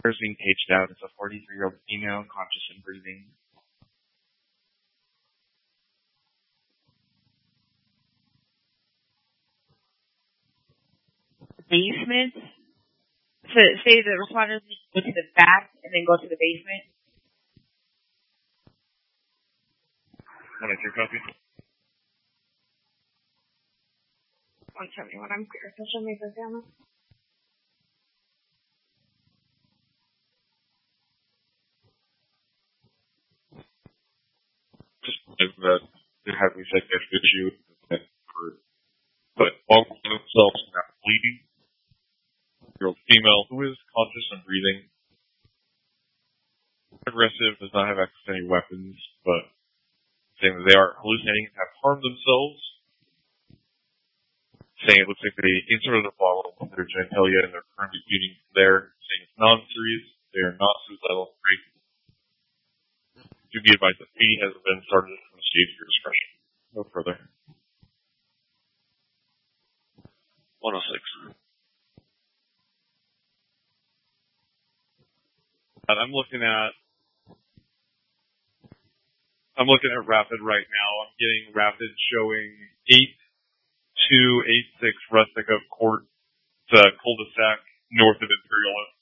is being paged out. It's a 43-year-old female, conscious and breathing. Basement? So say the responders need to go to the back and then go to the basement? 1-2 copy. 171, I'm clear. Social media family. Just that they have a psychiatric issue, but all themselves not bleeding. Year-old female who is conscious and breathing. Aggressive, does not have access to any weapons, but saying that they are hallucinating and have harmed themselves. Saying it looks like they inserted a bottle of their genitalia and they're currently bleeding there. Saying it's non-serious, they are not suicidal. Great. Do be advised that feeding has been started from the stage of your discretion. No further. 106. And I'm looking at Rapid right now. I'm getting Rapid showing 8286 Rustica Court, cul-de-sac north of Imperial